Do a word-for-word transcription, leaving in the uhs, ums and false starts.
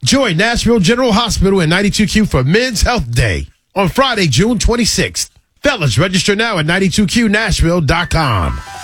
Join Nashville General Hospital and ninety-two Q for Men's Health Day on Friday, June twenty-sixth. Fellas, register now at ninety-two Q Nashville dot com.